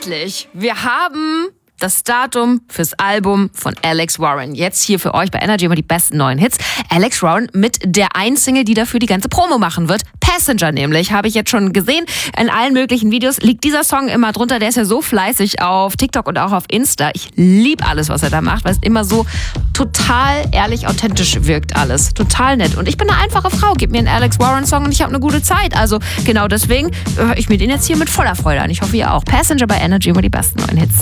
endlich! Wir haben das Datum fürs Album von Alex Warren. Jetzt hier für euch bei Energy immer die besten neuen Hits. Alex Warren mit der einen Single, die dafür die ganze Promo machen wird. Passenger nämlich, habe ich jetzt schon gesehen. In allen möglichen Videos liegt dieser Song immer drunter. Der ist ja so fleißig auf TikTok und auch auf Insta. Ich liebe alles, was er da macht, weil es immer so total ehrlich, authentisch wirkt alles. Total nett. Und ich bin eine einfache Frau. Gib mir einen Alex Warren Song und ich habe eine gute Zeit. Also genau deswegen höre ich mir den jetzt hier mit voller Freude an. Ich hoffe, ihr auch. Passenger bei Energy immer die besten neuen Hits.